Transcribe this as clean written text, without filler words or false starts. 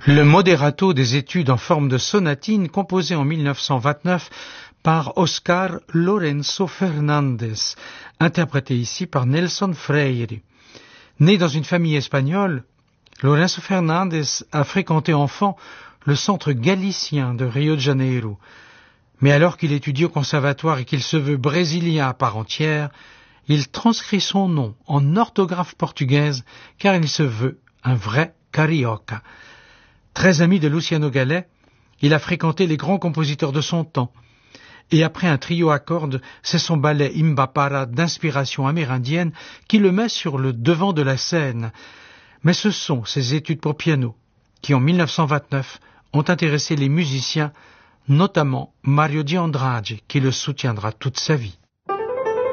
Le moderato des études en forme de sonatine composé en 1929 par Oscar Lorenzo Fernandez, interprété ici par Nelson Freire. Né dans une famille espagnole, Lorenzo Fernandez a fréquenté enfant le centre galicien de Rio de Janeiro. Mais alors qu'il étudie au conservatoire et qu'il se veut brésilien à part entière, il transcrit son nom en orthographe portugaise car il se veut un vrai carioca. Très ami de Luciano Gallet, il a fréquenté les grands compositeurs de son temps. Et après un trio à cordes, c'est son ballet Imbapara d'inspiration amérindienne qui le met sur le devant de la scène. Mais ce sont ses études pour piano qui, en 1929, ont intéressé les musiciens, notamment Mario de Andrade, qui le soutiendra toute sa vie.